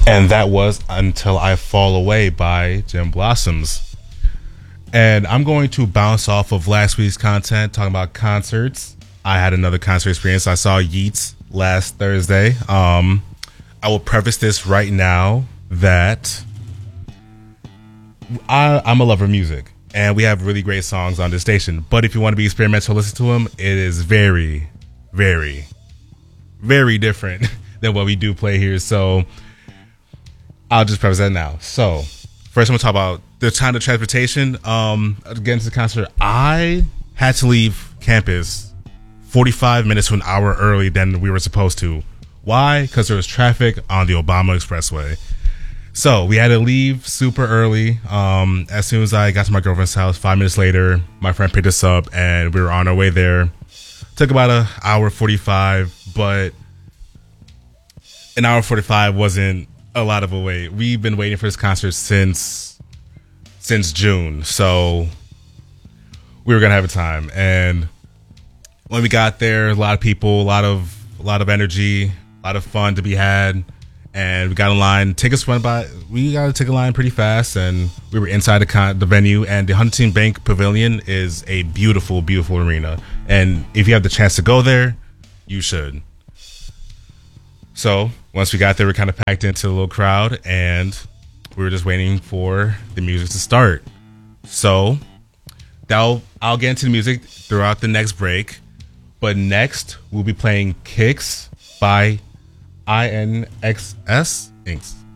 And that was Until I Fall Away by Jim Blossoms. And I'm going to bounce off of last week's content, talking about concerts. I had another concert experience. I saw Yeats last Thursday. I will preface this right now that I'm a lover of music, and we have really great songs on this station. But if you want to be experimental, listen to them. It is very, very, very different than what we do play here. So I'll just preface that now. So first, I'm going to talk about the time of transportation. Getting to the concert, I had to leave campus 45 minutes to an hour early than we were supposed to. Why? Because there was traffic on the Obama Expressway. So we had to leave super early. As soon as I got to my girlfriend's house, 5 minutes later, my friend picked us up and we were on our way there. Took about an hour 45, but an hour 45 wasn't a lot of a wait. We've been waiting for this concert since June, so we were gonna have a time. And when we got there, a lot of people, a lot of energy, a lot of fun to be had. And we got in line. Tickets went by. We got to take a line pretty fast, and we were inside the venue. And the Huntington Bank Pavilion is a beautiful, beautiful arena. And if you have the chance to go there, you should. So once we got there, we kind of packed into a little crowd, and we were just waiting for the music to start. So I'll get into the music throughout the next break. But next, we'll be playing Kicks by INXS Inks.